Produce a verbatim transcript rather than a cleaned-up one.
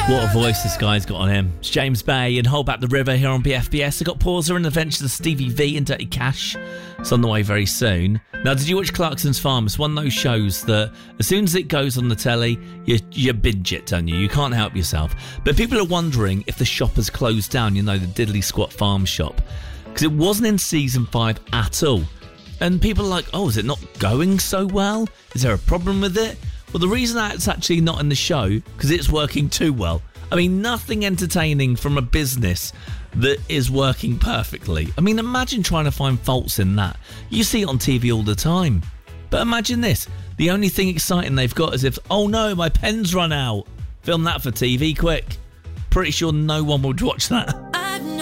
What a voice this guy's got on him. It's James Bay and Hold Back the River here on B F B S. I got Pauser and Adventures of Stevie V and Dirty Cash. It's on the way very soon. Now, did you watch Clarkson's Farm? It's one of those shows that as soon as it goes on the telly, you, you binge it, don't you? You can't help yourself. But people are wondering if the shop has closed down, you know, the Diddley Squat Farm shop. Because it wasn't in season five at all. And people are like, oh, is it not going so well? Is there a problem with it? Well, the reason that it's actually not in the show, because it's working too well. I mean, nothing entertaining from a business that is working perfectly. I mean, imagine trying to find faults in that. You see it on T V all the time. But imagine this. The only thing exciting they've got is if, oh no, my pen's run out. Film that for T V, quick. Pretty sure no one would watch that.